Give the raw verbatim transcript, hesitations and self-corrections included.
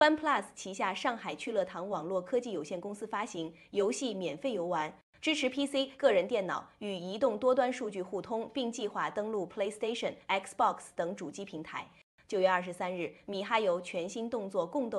OnePlus 旗下上海趣乐堂网络科技有限公司发行游戏免费游玩，支持 P C、个人电脑与移动多端数据互通，并计划登陆 PlayStation、Xbox 等主机平台。九月二十三日，米哈游全新动作共斗。